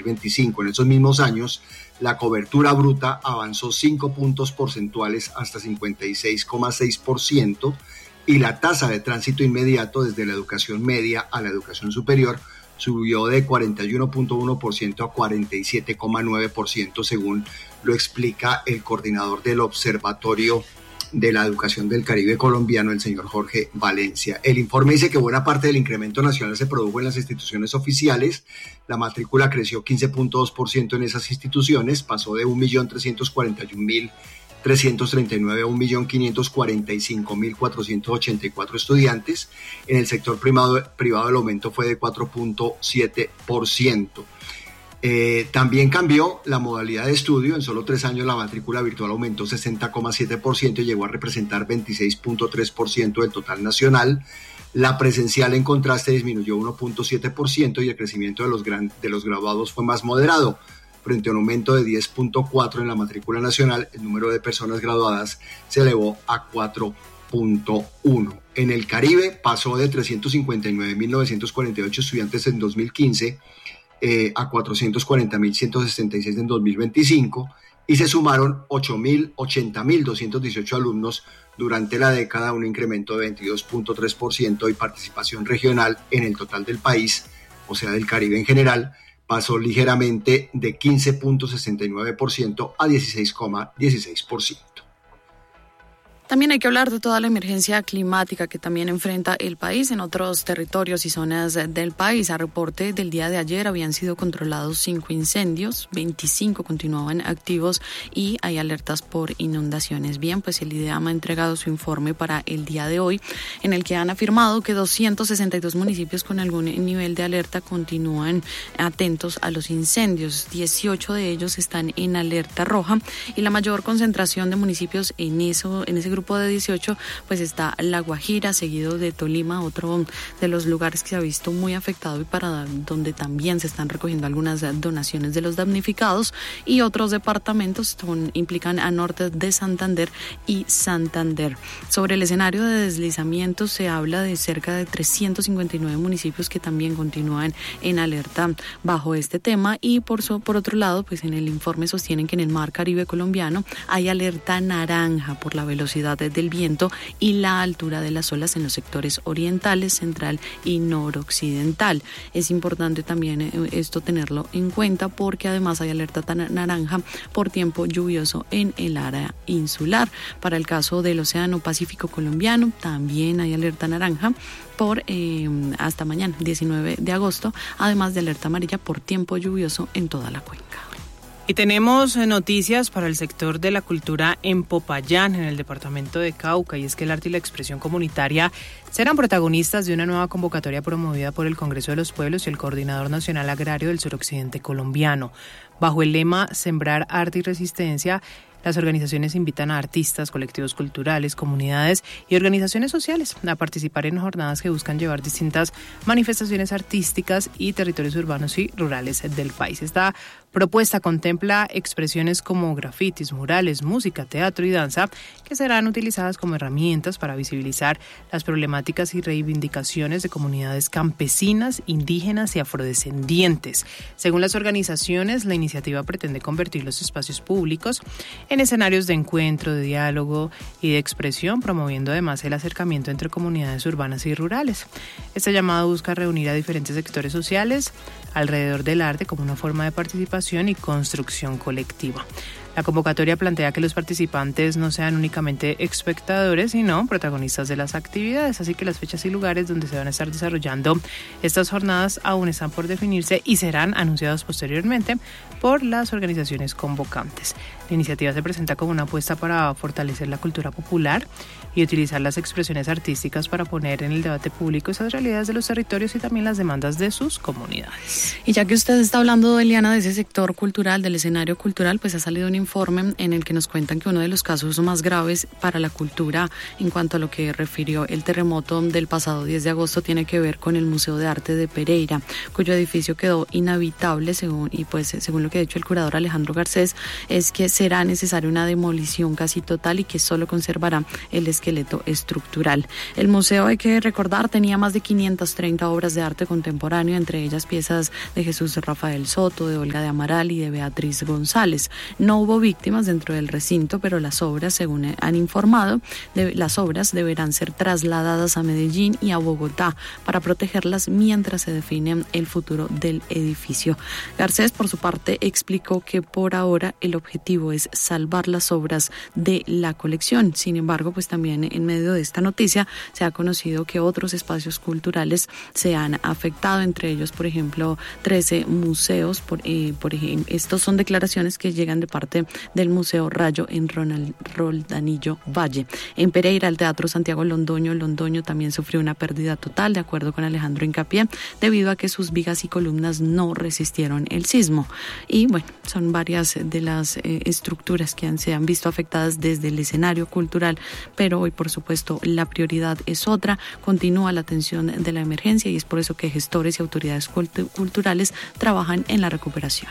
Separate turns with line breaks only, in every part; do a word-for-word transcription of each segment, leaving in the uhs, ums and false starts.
veinticinco. En esos mismos años, la cobertura bruta avanzó cinco puntos porcentuales hasta cincuenta y seis coma seis por ciento y la tasa de tránsito inmediato desde la educación media a la educación superior subió de cuarenta y uno punto uno por ciento a cuarenta y siete coma nueve por ciento, según lo explica el coordinador del Observatorio de la Educación del Caribe colombiano, el señor Jorge Valencia. El informe dice que buena parte del incremento nacional se produjo en las instituciones oficiales. La matrícula creció quince punto dos por ciento en esas instituciones, pasó de un millón trescientos cuarenta y un mil trescientos treinta y nueve a un millón quinientos cuarenta y cinco mil cuatrocientos ochenta y cuatro estudiantes. En el sector privado, privado el aumento fue de cuatro punto siete por ciento. Eh, también cambió la modalidad de estudio. En solo tres años la matrícula virtual aumentó sesenta coma siete por ciento y llegó a representar veintiséis punto tres por ciento del total nacional. La presencial, en contraste, disminuyó uno punto siete por ciento y el crecimiento de los, gran, de los graduados fue más moderado. Frente a un aumento de diez punto cuatro en la matrícula nacional, el número de personas graduadas se elevó a cuatro punto uno. En el Caribe pasó de trescientos cincuenta y nueve mil novecientos cuarenta y ocho estudiantes en dos mil quince eh, a cuatrocientos cuarenta mil ciento sesenta y seis en dos mil veinticinco y se sumaron ochenta mil doscientos dieciocho alumnos durante la década, un incremento de veintidós punto tres por ciento y participación regional en el total del país, o sea del Caribe en general, pasó ligeramente de quince punto sesenta y nueve por ciento a dieciséis coma dieciséis por ciento.
También hay que hablar de toda la emergencia climática que también enfrenta el país en otros territorios y zonas del país. A reporte del día de ayer habían sido controlados cinco incendios, veinticinco continuaban activos y hay alertas por inundaciones. Bien, pues el IDEAM ha entregado su informe para el día de hoy, en el que han afirmado que doscientos sesenta y dos municipios con algún nivel de alerta continúan atentos a los incendios. dieciocho de ellos están en alerta roja y la mayor concentración de municipios en eso, en ese grupo de dieciocho, pues está La Guajira, seguido de Tolima, otro de los lugares que se ha visto muy afectado y para donde también se están recogiendo algunas donaciones de los damnificados, y otros departamentos son, implican a norte de Santander y Santander. Sobre el escenario de deslizamientos se habla de cerca de trescientos cincuenta y nueve municipios que también continúan en alerta bajo este tema, y por, so, por otro lado, pues en el informe sostienen que en el mar Caribe colombiano hay alerta naranja por la velocidad del viento y la altura de las olas en los sectores orientales, central y noroccidental. Es importante también esto tenerlo en cuenta porque además hay alerta naranja por tiempo lluvioso en el área insular. Para el caso del Océano Pacífico colombiano también hay alerta naranja por eh, hasta mañana, diecinueve de agosto, además de alerta amarilla por tiempo lluvioso en toda la cuenca.
Y tenemos noticias para el sector de la cultura en Popayán, en el departamento de Cauca, y es que el arte y la expresión comunitaria serán protagonistas de una nueva convocatoria promovida por el Congreso de los Pueblos y el Coordinador Nacional Agrario del Suroccidente Colombiano. Bajo el lema Sembrar Arte y Resistencia, las organizaciones invitan a artistas, colectivos culturales, comunidades y organizaciones sociales a participar en jornadas que buscan llevar distintas manifestaciones artísticas y territorios urbanos y rurales del país. Esta propuesta contempla expresiones como grafitis, murales, música, teatro y danza que serán utilizadas como herramientas para visibilizar las problemáticas y reivindicaciones de comunidades campesinas, indígenas y afrodescendientes. Según las organizaciones, la iniciativa pretende convertir los espacios públicos en escenarios de encuentro, de diálogo y de expresión, promoviendo además el acercamiento entre comunidades urbanas y rurales. Esta llamada busca reunir a diferentes sectores sociales alrededor del arte como una forma de participación y construcción colectiva. La convocatoria plantea que los participantes no sean únicamente espectadores, sino protagonistas de las actividades, así que las fechas y lugares donde se van a estar desarrollando estas jornadas aún están por definirse y serán anunciados posteriormente por las organizaciones convocantes. La iniciativa se presenta como una apuesta para fortalecer la cultura popular y utilizar las expresiones artísticas para poner en el debate público esas realidades de los territorios y también las demandas de sus comunidades.
Y ya que usted está hablando, Eliana, de ese sector cultural, del escenario cultural, pues ha salido un informe en el que nos cuentan que uno de los casos más graves para la cultura en cuanto a lo que refirió el terremoto del pasado diez de agosto tiene que ver con el Museo de Arte de Pereira, cuyo edificio quedó inhabitable según y pues según lo que ha dicho el curador Alejandro Garcés, es que será necesaria una demolición casi total y que solo conservará el esqueleto estructural. El museo, hay que recordar, tenía más de quinientas treinta obras de arte contemporáneo, entre ellas piezas de Jesús Rafael Soto, de Olga de Amaral y de Beatriz González. No hubo víctimas dentro del recinto, pero las obras, según han informado, de, las obras deberán ser trasladadas a Medellín y a Bogotá para protegerlas mientras se define el futuro del edificio. Garcés, por su parte, explicó que por ahora el objetivo es salvar las obras de la colección. Sin embargo, pues también en medio de esta noticia se ha conocido que otros espacios culturales se han afectado, entre ellos, por ejemplo, trece museos. Por, eh, por ejemplo, estos son declaraciones que llegan de parte del Museo Rayo en Ronald, Roldanillo Valle. En Pereira, el Teatro Santiago Londoño, Londoño también sufrió una pérdida total, de acuerdo con Alejandro Hincapié, debido a que sus vigas y columnas no resistieron el sismo. Y bueno, son varias de las eh, estructuras que han, se han visto afectadas desde el escenario cultural, pero hoy, por supuesto, la prioridad es otra. Continúa la atención de la emergencia y es por eso que gestores y autoridades cultu- culturales trabajan en la recuperación.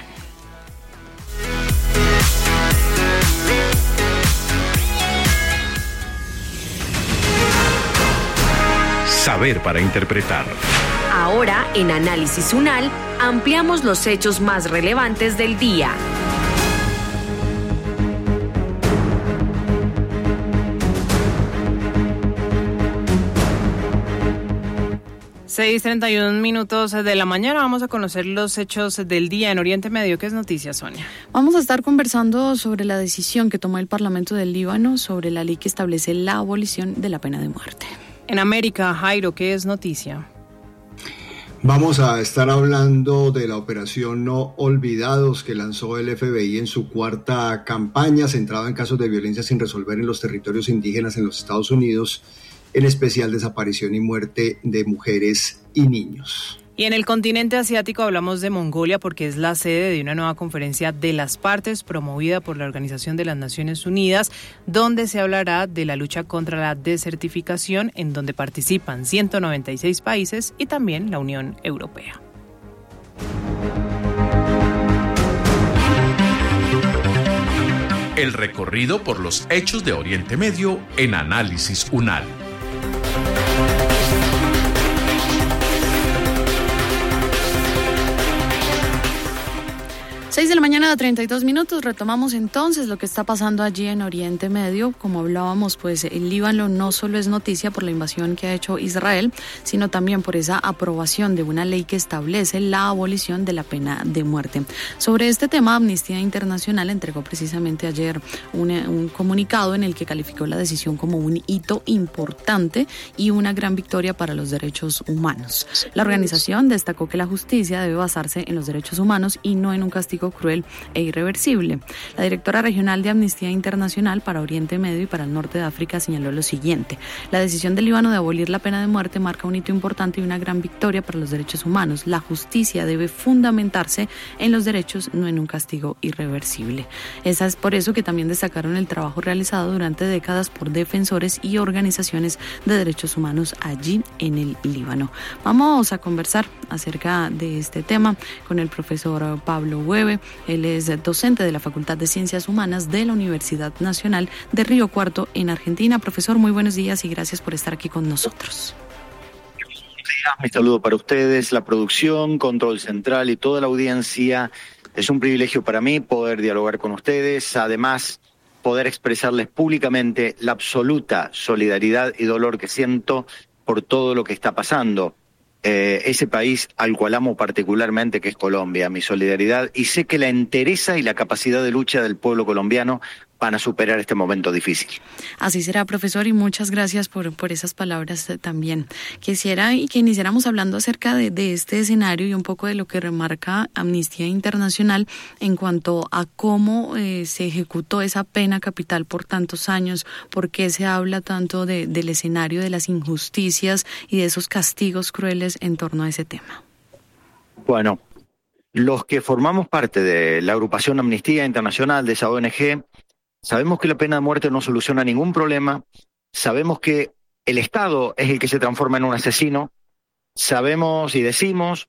Saber para interpretar.
Ahora, en Análisis UNAL, ampliamos los hechos más relevantes del día.
seis treinta y un minutos de la mañana, vamos a conocer los hechos del día en Oriente Medio. ¿Qué es noticia, Sonia?
Vamos a estar conversando sobre la decisión que tomó el Parlamento del Líbano sobre la ley que establece la abolición de la pena de muerte.
En América, Jairo, ¿qué es noticia?
Vamos a estar hablando de la operación No Olvidados que lanzó el F B I en su cuarta campaña, centrada en casos de violencia sin resolver en los territorios indígenas en los Estados Unidos, en especial desaparición y muerte de mujeres y niños.
Y en el continente asiático hablamos de Mongolia porque es la sede de una nueva conferencia de las partes promovida por la Organización de las Naciones Unidas, donde se hablará de la lucha contra la desertificación, en donde participan ciento noventa y seis países y también la Unión Europea.
El recorrido por los hechos de Oriente Medio en Análisis UNAL.
seis de la mañana, treinta y dos minutos. Retomamos entonces lo que está pasando allí en Oriente Medio. Como hablábamos, pues el Líbano no solo es noticia por la invasión que ha hecho Israel, sino también por esa aprobación de una ley que establece la abolición de la pena de muerte. Sobre este tema, Amnistía Internacional entregó precisamente ayer un, un comunicado en el que calificó la decisión como un hito importante y una gran victoria para los derechos humanos. La organización destacó que la justicia debe basarse en los derechos humanos y no en un castigo cruel e irreversible. La directora regional de Amnistía Internacional para Oriente Medio y para el Norte de África señaló lo siguiente: la decisión del Líbano de abolir la pena de muerte marca un hito importante y una gran victoria para los derechos humanos. La justicia debe fundamentarse en los derechos, no en un castigo irreversible. Esa es por eso que también destacaron el trabajo realizado durante décadas por defensores y organizaciones de derechos humanos allí en el Líbano. Vamos a conversar acerca de este tema con el profesor Pablo Hueve. Él es docente de la Facultad de Ciencias Humanas de la Universidad Nacional de Río Cuarto en Argentina. Profesor, muy buenos días y gracias por estar aquí con nosotros.
Mi saludo para ustedes, la producción, Control Central y toda la audiencia. Es un privilegio para mí poder dialogar con ustedes, además poder expresarles públicamente la absoluta solidaridad y dolor que siento por todo lo que está pasando. Eh, ese país al cual amo particularmente, que es Colombia, mi solidaridad, y sé que la entereza y la capacidad de lucha del pueblo colombiano van a superar este momento difícil.
Así será, profesor, y muchas gracias por, por esas palabras también. Quisiera y que iniciáramos hablando acerca de, de este escenario y un poco de lo que remarca Amnistía Internacional en cuanto a cómo eh, se ejecutó esa pena capital por tantos años, por qué se habla tanto de, del escenario de las injusticias y de esos castigos crueles en torno a ese tema.
Bueno, los que formamos parte de la agrupación Amnistía Internacional, de esa O N G, sabemos que la pena de muerte no soluciona ningún problema, sabemos que el Estado es el que se transforma en un asesino, sabemos y decimos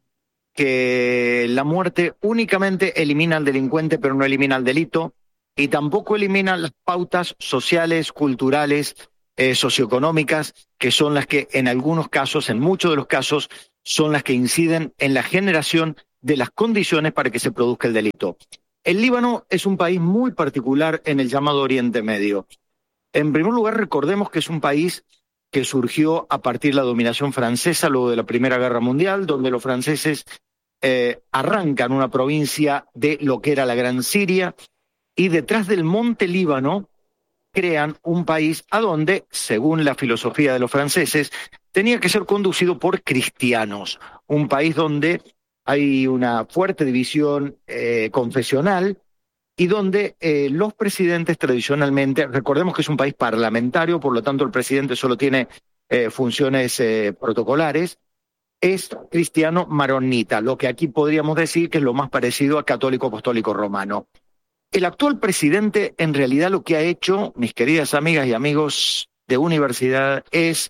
que la muerte únicamente elimina al delincuente, pero no elimina al delito, y tampoco elimina las pautas sociales, culturales, eh, socioeconómicas, que son las que en algunos casos, en muchos de los casos, son las que inciden en la generación de las condiciones para que se produzca el delito. El Líbano es un país muy particular en el llamado Oriente Medio. En primer lugar, recordemos que es un país que surgió a partir de la dominación francesa luego de la Primera Guerra Mundial, donde los franceses eh, arrancan una provincia de lo que era la Gran Siria, y detrás del monte Líbano crean un país a donde, según la filosofía de los franceses, tenía que ser conducido por cristianos. Un país donde hay una fuerte división eh, confesional y donde eh, los presidentes tradicionalmente, recordemos que es un país parlamentario, por lo tanto el presidente solo tiene eh, funciones eh, protocolares, es cristiano maronita, lo que aquí podríamos decir que es lo más parecido a católico apostólico romano. El actual presidente, en realidad, lo que ha hecho, mis queridas amigas y amigos de universidad, es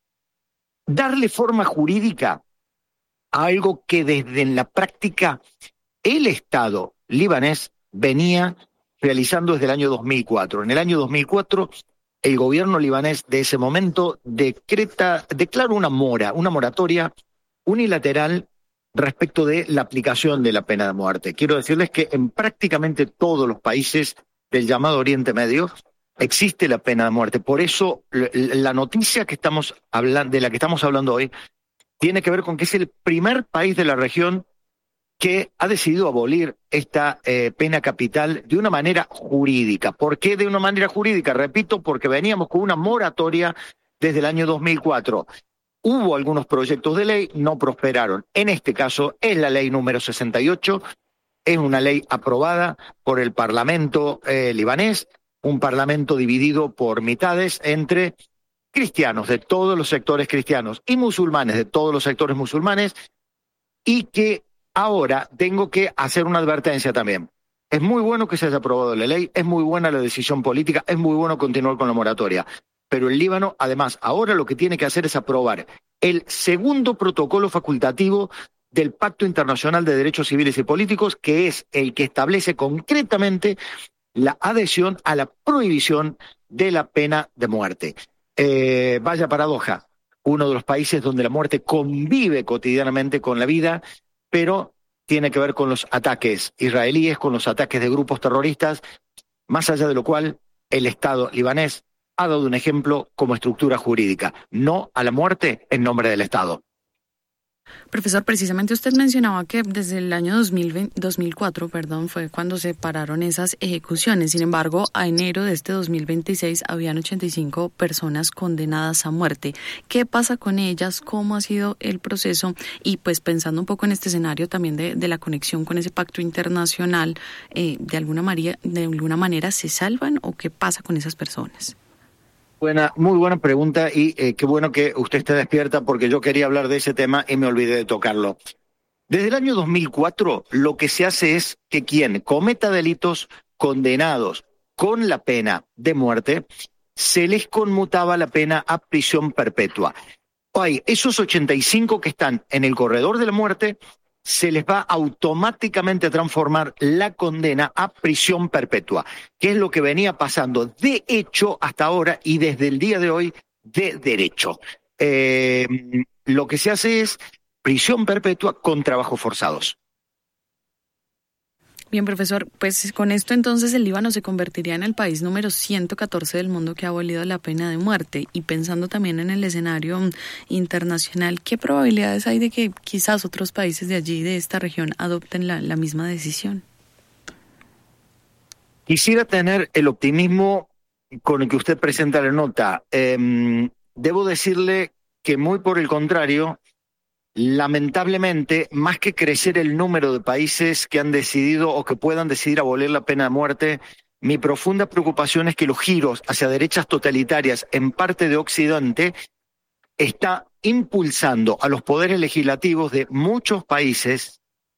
darle forma jurídica a algo que desde en la práctica el Estado libanés venía realizando desde el año dos mil cuatro. En el año dos mil cuatro, el gobierno libanés de ese momento decreta, declara una mora, una moratoria unilateral respecto de la aplicación de la pena de muerte. Quiero decirles que en prácticamente todos los países del llamado Oriente Medio existe la pena de muerte. Por eso la noticia que estamos hablando, de la que estamos hablando hoy tiene que ver con que es el primer país de la región que ha decidido abolir esta eh, pena capital de una manera jurídica. ¿Por qué de una manera jurídica? Repito, porque veníamos con una moratoria desde el año dos mil cuatro. Hubo algunos proyectos de ley, no prosperaron. En este caso es la ley número sesenta y ocho, es una ley aprobada por el Parlamento eh, libanés, un parlamento dividido por mitades entre cristianos de todos los sectores cristianos y musulmanes de todos los sectores musulmanes, y que ahora tengo que hacer una advertencia también. Es muy bueno que se haya aprobado la ley, es muy buena la decisión política, es muy bueno continuar con la moratoria. Pero el Líbano, además, ahora lo que tiene que hacer es aprobar el segundo protocolo facultativo del Pacto Internacional de Derechos Civiles y Políticos, que es el que establece concretamente la adhesión a la prohibición de la pena de muerte. Eh, vaya paradoja, uno de los países donde la muerte convive cotidianamente con la vida, pero tiene que ver con los ataques israelíes, con los ataques de grupos terroristas, más allá de lo cual el Estado libanés ha dado un ejemplo como estructura jurídica, no a la muerte en nombre del Estado.
Profesor, precisamente usted mencionaba que desde el año dos mil veinte, dos mil cuatro perdón, fue cuando se pararon esas ejecuciones. Sin embargo, a enero de este dos mil veintiséis habían ochenta y cinco personas condenadas a muerte. ¿Qué pasa con ellas? ¿Cómo ha sido el proceso? Y pues pensando un poco en este escenario también de, de la conexión con ese pacto internacional, eh, ¿de alguna manera, de alguna manera se salvan o qué pasa con esas personas?
Buena, muy buena pregunta y eh, qué bueno que usted esté despierta porque yo quería hablar de ese tema y me olvidé de tocarlo. Desde el año dos mil cuatro lo que se hace es que quien cometa delitos condenados con la pena de muerte se les conmutaba la pena a prisión perpetua. Hoy, esos ochenta y cinco que están en el corredor de la muerte se les va automáticamente a transformar la condena a prisión perpetua, que es lo que venía pasando de hecho hasta ahora y desde el día de hoy de derecho. Eh, lo que se hace es prisión perpetua con trabajos forzados.
Bien, profesor, pues con esto entonces el Líbano se convertiría en el país número ciento catorce del mundo que ha abolido la pena de muerte. Y pensando también en el escenario internacional, ¿qué probabilidades hay de que quizás otros países de allí, de esta región, adopten la, la misma decisión?
Quisiera tener el optimismo con el que usted presenta la nota. Eh, debo decirle que muy por el contrario, lamentablemente, más que crecer el número de países que han decidido o que puedan decidir abolir la pena de muerte, mi profunda preocupación es que los giros hacia derechas totalitarias en parte de Occidente está impulsando a los poderes legislativos de muchos países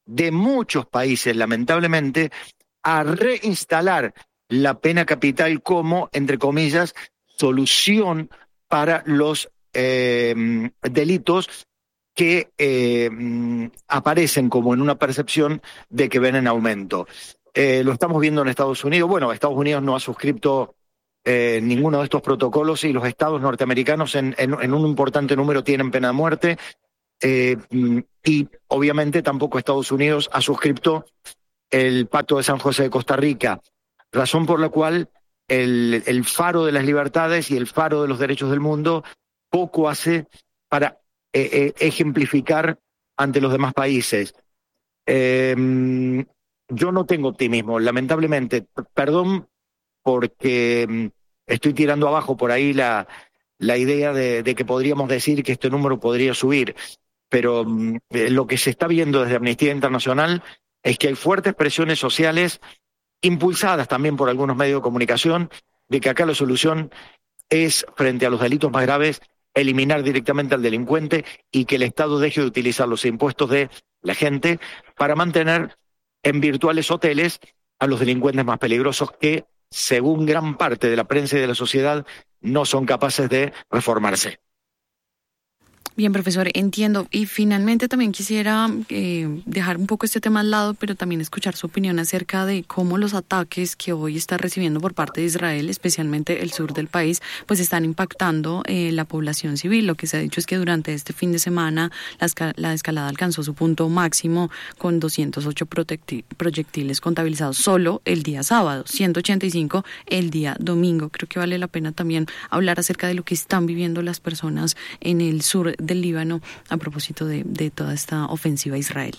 de muchos países, lamentablemente, a reinstalar la pena capital como, entre comillas, solución para los eh, delitos que eh, aparecen como en una percepción de que ven en aumento. Eh, lo estamos viendo en Estados Unidos. Bueno, Estados Unidos no ha suscrito eh, ninguno de estos protocolos y los estados norteamericanos en, en, en un importante número tienen pena de muerte. Eh, y obviamente tampoco Estados Unidos ha suscrito el Pacto de San José de Costa Rica, razón por la cual el, el faro de las libertades y el faro de los derechos del mundo poco hace para eh, eh, ejemplificar ante los demás países. Eh, yo no tengo optimismo, lamentablemente. Perdón porque estoy tirando abajo por ahí la, la idea de, de que podríamos decir que este número podría subir, pero eh, lo que se está viendo desde Amnistía Internacional es que hay fuertes presiones sociales impulsadas también por algunos medios de comunicación de que acá la solución es, frente a los delitos más graves, eliminar directamente al delincuente y que el Estado deje de utilizar los impuestos de la gente para mantener en virtuales hoteles a los delincuentes más peligrosos que, según gran parte de la prensa y de la sociedad, no son capaces de reformarse.
Bien, profesor, entiendo. Y finalmente también quisiera eh, dejar un poco este tema al lado, pero también escuchar su opinión acerca de cómo los ataques que hoy está recibiendo por parte de Israel, especialmente el sur del país, pues están impactando eh, la población civil. Lo que se ha dicho es que durante este fin de semana la, esca- la escalada alcanzó su punto máximo con doscientos ocho protecti- proyectiles contabilizados solo el día sábado, ciento ochenta y cinco el día domingo. Creo que vale la pena también hablar acerca de lo que están viviendo las personas en el sur del Líbano a propósito de, de toda esta ofensiva israelí.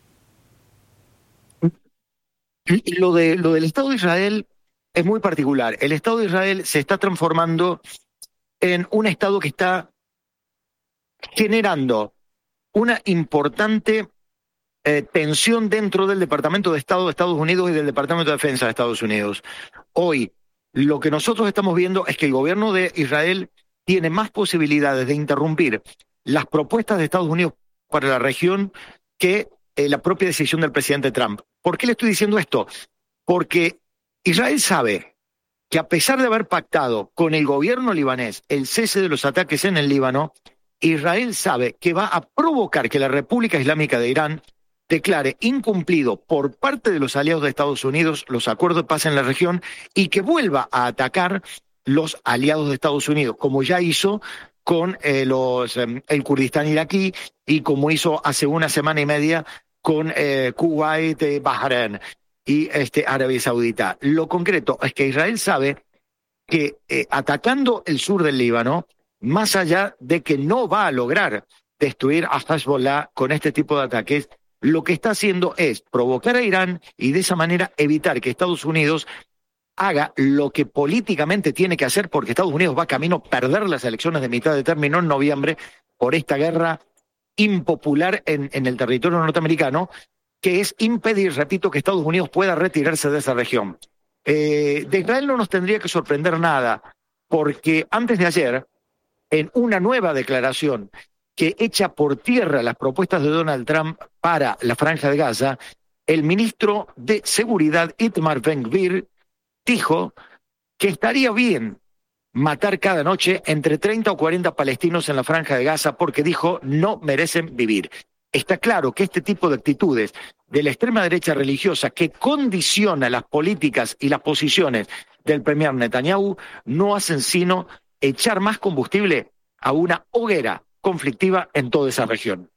Lo, de, lo del Estado de Israel es muy particular. El Estado de Israel se está transformando en un Estado que está generando una importante eh, tensión dentro del Departamento de Estado de Estados Unidos y del Departamento de Defensa de Estados Unidos. Hoy, lo que nosotros estamos viendo es que el gobierno de Israel tiene más posibilidades de interrumpir las propuestas de Estados Unidos para la región que eh, la propia decisión del presidente Trump. ¿Por qué le estoy diciendo esto? Porque Israel sabe que a pesar de haber pactado con el gobierno libanés el cese de los ataques en el Líbano, Israel sabe que va a provocar que la República Islámica de Irán declare incumplido por parte de los aliados de Estados Unidos los acuerdos de paz en la región y que vuelva a atacar los aliados de Estados Unidos, como ya hizo con eh, los, eh, el Kurdistán iraquí y como hizo hace una semana y media con eh, Kuwait, eh, Bahrein y este, Arabia Saudita. Lo concreto es que Israel sabe que eh, atacando el sur del Líbano, más allá de que no va a lograr destruir a Hezbollah con este tipo de ataques, lo que está haciendo es provocar a Irán y de esa manera evitar que Estados Unidos haga lo que políticamente tiene que hacer, porque Estados Unidos va camino a perder las elecciones de mitad de término en noviembre por esta guerra impopular en, en el territorio norteamericano, que es impedir, repito, que Estados Unidos pueda retirarse de esa región. Eh, de Israel no nos tendría que sorprender nada, porque antes de ayer, en una nueva declaración que echa por tierra las propuestas de Donald Trump para la Franja de Gaza, el ministro de Seguridad, Itamar Ben-Gvir, dijo que estaría bien matar cada noche entre treinta o cuarenta palestinos en la Franja de Gaza porque dijo no merecen vivir. Está claro que este tipo de actitudes de la extrema derecha religiosa que condiciona las políticas y las posiciones del premier Netanyahu no hacen sino echar más combustible a una hoguera conflictiva en toda esa región.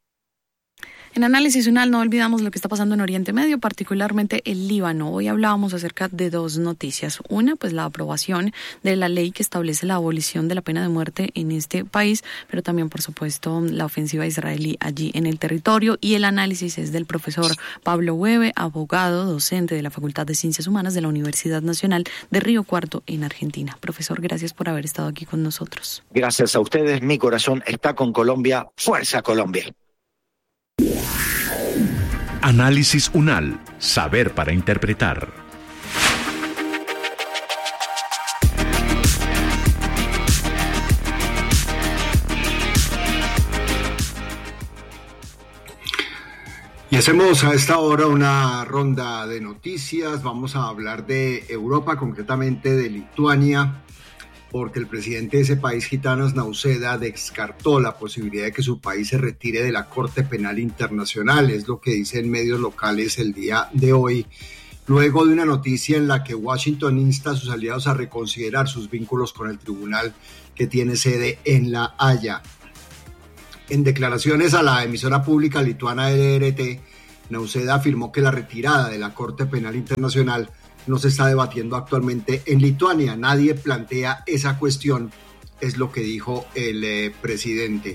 En Análisis UNAL no olvidamos lo que está pasando en Oriente Medio, particularmente el Líbano. Hoy hablábamos acerca de dos noticias. Una, pues la aprobación de la ley que establece la abolición de la pena de muerte en este país, pero también, por supuesto, la ofensiva israelí allí en el territorio. Y el análisis es del profesor Pablo Hueve, abogado, docente de la Facultad de Ciencias Humanas de la Universidad Nacional de Río Cuarto en Argentina. Profesor, gracias por haber estado aquí con nosotros.
Gracias a ustedes. Mi corazón está con Colombia. ¡Fuerza, Colombia!
Análisis UNAL, saber para interpretar.
Y hacemos a esta hora una ronda de noticias. Vamos a hablar de Europa, concretamente de Lituania, porque el presidente de ese país, Gitanas Nausėda, descartó la posibilidad de que su país se retire de la Corte Penal Internacional. Es lo que dicen medios locales el día de hoy, luego de una noticia en la que Washington insta a sus aliados a reconsiderar sus vínculos con el tribunal que tiene sede en La Haya. En declaraciones a la emisora pública lituana L R T, Nausėda afirmó que la retirada de la Corte Penal Internacional no se está debatiendo actualmente en Lituania. Nadie plantea esa cuestión, es lo que dijo el eh, presidente.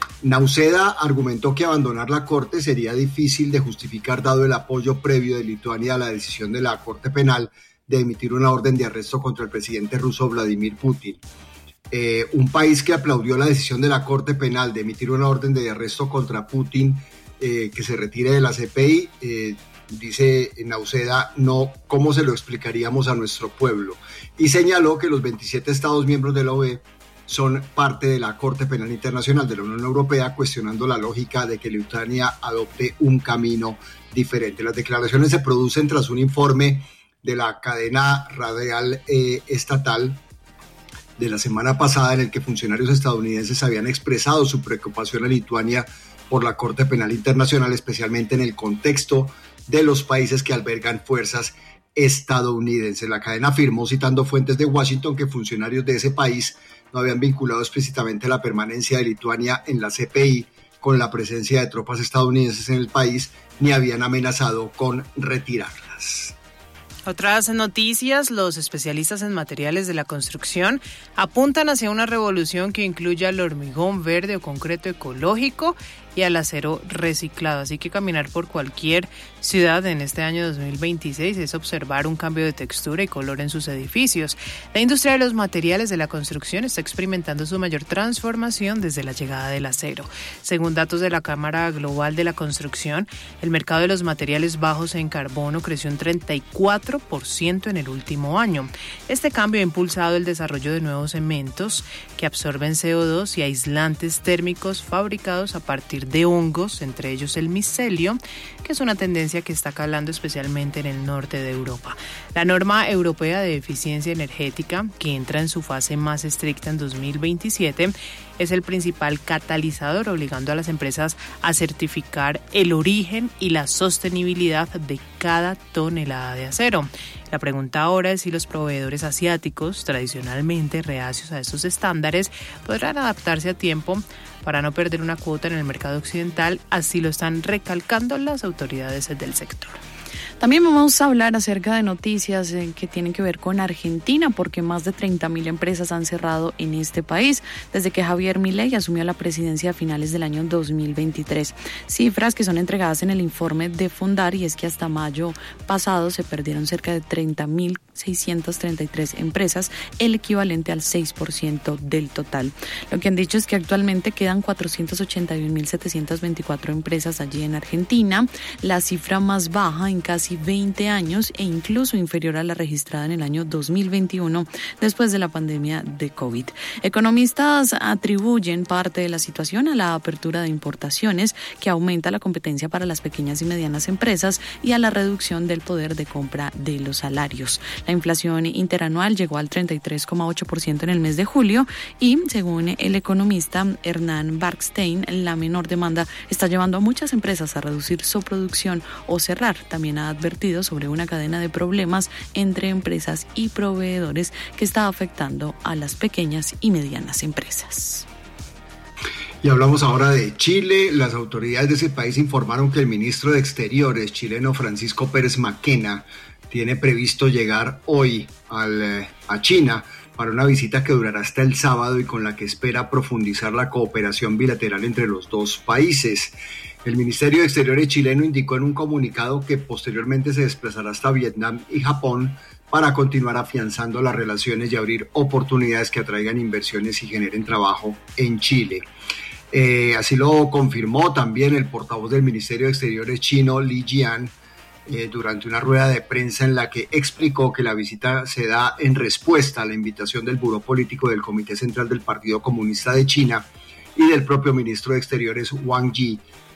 Nausėda argumentó que abandonar la Corte sería difícil de justificar dado el apoyo previo de Lituania a la decisión de la Corte Penal de emitir una orden de arresto contra el presidente ruso Vladimir Putin. Eh, un país que aplaudió la decisión de la Corte Penal de emitir una orden de arresto contra Putin, eh, que se retire de la C P I, eh, dice Nausėda, no, ¿cómo se lo explicaríamos a nuestro pueblo? Y señaló que los veintisiete Estados miembros de la O E son parte de la Corte Penal Internacional de la Unión Europea, cuestionando la lógica de que Lituania adopte un camino diferente. Las declaraciones se producen tras un informe de la cadena radial eh, estatal de la semana pasada, en el que funcionarios estadounidenses habían expresado su preocupación a Lituania por la Corte Penal Internacional, especialmente en el contexto de los países que albergan fuerzas estadounidenses. La cadena afirmó, citando fuentes de Washington, que funcionarios de ese país no habían vinculado explícitamente la permanencia de Lituania en la C P I con la presencia de tropas estadounidenses en el país, ni habían amenazado con retirarlas.
Otras noticias: los especialistas en materiales de la construcción apuntan hacia una revolución que incluya el hormigón verde o concreto ecológico y al acero reciclado. Así que caminar por cualquier ciudad en este año dos mil veintiséis es observar un cambio de textura y color en sus edificios. La industria de los materiales de la construcción está experimentando su mayor transformación desde la llegada del acero. Según datos de la Cámara Global de la Construcción, el mercado de los materiales bajos en carbono creció un treinta y cuatro por ciento en el último año. Este cambio ha impulsado el desarrollo de nuevos cementos que absorben C O dos y aislantes térmicos fabricados a partir de hongos, entre ellos el micelio, que es una tendencia que está calando especialmente en el norte de Europa. La norma europea de eficiencia energética, que entra en su fase más estricta en dos mil veintisiete, es el principal catalizador, obligando a las empresas a certificar el origen y la sostenibilidad de cada tonelada de acero. La pregunta ahora es si los proveedores asiáticos, tradicionalmente reacios a estos estándares, podrán adaptarse a tiempo para no perder una cuota en el mercado occidental. Así lo están recalcando las autoridades del sector.
También vamos a hablar acerca de noticias eh, que tienen que ver con Argentina, porque más de treinta mil empresas han cerrado en este país desde que Javier Milei asumió la presidencia a finales del año dos mil veintitrés. Cifras que son entregadas en el informe de Fundar, y es que hasta mayo pasado se perdieron cerca de treinta mil seiscientas treinta y tres empresas, el equivalente al seis por ciento del total. Lo que han dicho es que actualmente quedan cuatrocientas ochenta y un mil setecientas veinticuatro empresas allí en Argentina, la cifra más baja en casi veinte años e incluso inferior a la registrada en el año dos mil veintiuno después de la pandemia de COVID. Economistas atribuyen parte de la situación a la apertura de importaciones, que aumenta la competencia para las pequeñas y medianas empresas, y a la reducción del poder de compra de los salarios. La inflación interanual llegó al treinta y tres coma ocho por ciento en el mes de julio y, según el economista Hernán Barkstein, la menor demanda está llevando a muchas empresas a reducir su producción o cerrar. También ha advertido sobre una cadena de problemas entre empresas y proveedores que está afectando a las pequeñas y medianas empresas.
Y hablamos ahora de Chile. Las autoridades de ese país informaron que el ministro de Exteriores chileno, Francisco Pérez Maquena, tiene previsto llegar hoy al, a China para una visita que durará hasta el sábado y con la que espera profundizar la cooperación bilateral entre los dos países. El Ministerio de Exteriores chileno indicó en un comunicado que posteriormente se desplazará hasta Vietnam y Japón para continuar afianzando las relaciones y abrir oportunidades que atraigan inversiones y generen trabajo en Chile. Eh, así lo confirmó también el portavoz del Ministerio de Exteriores chino, Li Jian, eh, durante una rueda de prensa en la que explicó que la visita se da en respuesta a la invitación del Buró Político del Comité Central del Partido Comunista de China y del propio ministro de Exteriores, Wang Yi,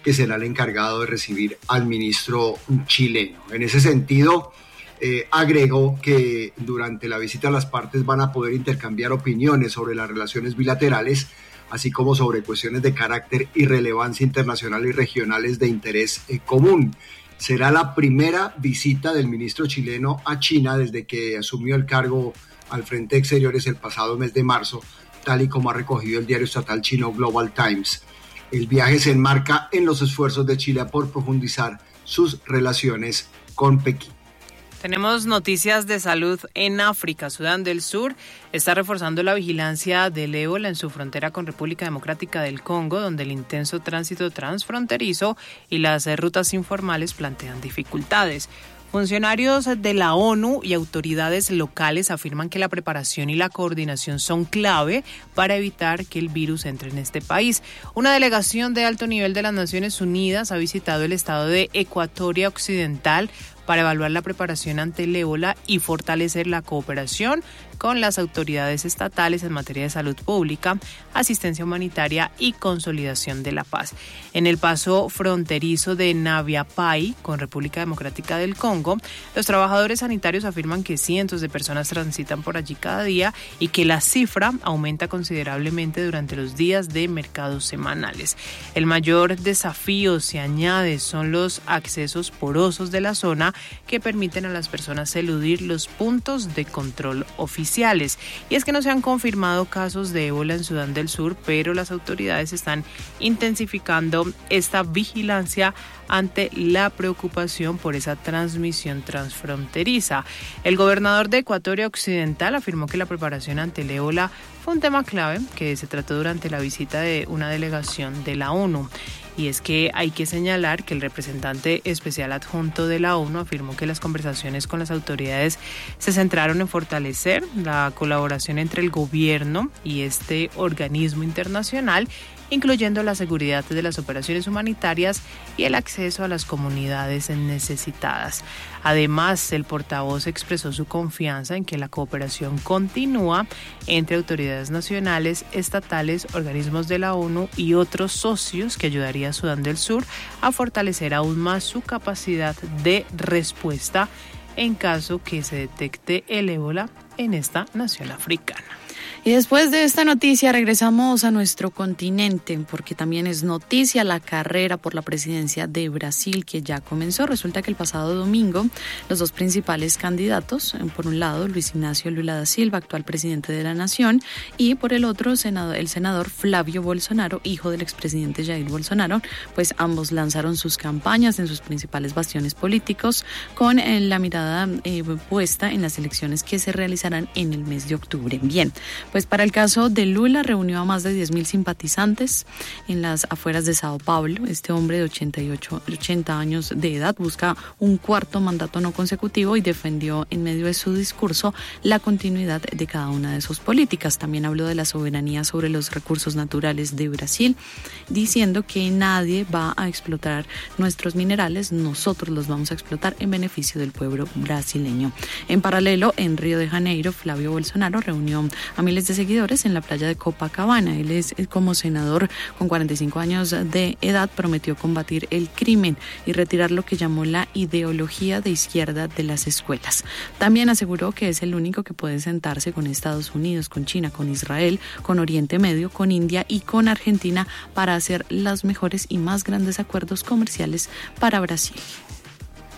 que será el encargado de recibir al ministro chileno. En ese sentido, eh, agregó que durante la visita las partes van a poder intercambiar opiniones sobre las relaciones bilaterales, así como sobre cuestiones de carácter y relevancia internacional y regionales de interés eh, común. Será la primera visita del ministro chileno a China desde que asumió el cargo al frente de Exteriores el pasado mes de marzo, tal y como ha recogido el diario estatal chino Global Times. El viaje se enmarca en los esfuerzos de Chile por profundizar sus relaciones con Pekín.
Tenemos noticias de salud en África. Sudán del Sur está reforzando la vigilancia del ébola en su frontera con República Democrática del Congo, donde el intenso tránsito transfronterizo y las rutas informales plantean dificultades. Funcionarios de la ONU y autoridades locales afirman que la preparación y la coordinación son clave para evitar que el virus entre en este país. Una delegación de alto nivel de las Naciones Unidas ha visitado el estado de Ecuatoria Occidental para evaluar la preparación ante el ébola y fortalecer la cooperación con las autoridades estatales en materia de salud pública, asistencia humanitaria y consolidación de la paz. En el paso fronterizo de Naviapay con República Democrática del Congo, los trabajadores sanitarios afirman que cientos de personas transitan por allí cada día y que la cifra aumenta considerablemente durante los días de mercados semanales. El mayor desafío, se añade, son los accesos porosos de la zona que permiten a las personas eludir los puntos de control oficiales. Y es que no se han confirmado casos de ébola en Sudán del Sur, pero las autoridades están intensificando esta vigilancia ante la preocupación por esa transmisión transfronteriza. El gobernador de Ecuatoria Occidental afirmó que la preparación ante el ébola fue un tema clave que se trató durante la visita de una delegación de la ONU. Y es que hay que señalar que el representante especial adjunto de la ONU afirmó que las conversaciones con las autoridades se centraron en fortalecer la colaboración entre el gobierno y este organismo internacional, incluyendo la seguridad de las operaciones humanitarias y el acceso a las comunidades necesitadas. Además, el portavoz expresó su confianza en que la cooperación continúa entre autoridades nacionales, estatales, organismos de la ONU y otros socios que ayudaría a Sudán del Sur a fortalecer aún más su capacidad de respuesta en caso que se detecte el ébola en esta nación africana.
Y después de esta noticia regresamos a nuestro continente, porque también es noticia la carrera por la presidencia de Brasil, que ya comenzó. Resulta que el pasado domingo los dos principales candidatos, por un lado Luis Ignacio Lula da Silva, actual presidente de la nación, y por el otro senador, el senador Flavio Bolsonaro, hijo del expresidente Jair Bolsonaro, pues ambos lanzaron sus campañas en sus principales bastiones políticos con eh, la mirada eh, puesta en las elecciones que se realizarán en el mes de octubre. Bien, pues para el caso de Lula, reunió a más de diez mil simpatizantes en las afueras de Sao Paulo. Este hombre de ochenta y ocho, ochenta años de edad busca un cuarto mandato no consecutivo y defendió en medio de su discurso la continuidad de cada una de sus políticas. También habló de la soberanía sobre los recursos naturales de Brasil, diciendo que nadie va a explotar nuestros minerales, nosotros los vamos a explotar en beneficio del pueblo brasileño. En paralelo, en Río de Janeiro, Flavio Bolsonaro reunió a miles de seguidores en la playa de Copacabana. Él es, como senador con cuarenta y cinco años de edad, prometió combatir el crimen y retirar lo que llamó la ideología de izquierda de las escuelas. También aseguró que es el único que puede sentarse con Estados Unidos, con China, con Israel, con Oriente Medio, con India y con Argentina para hacer los mejores y más grandes acuerdos comerciales para Brasil.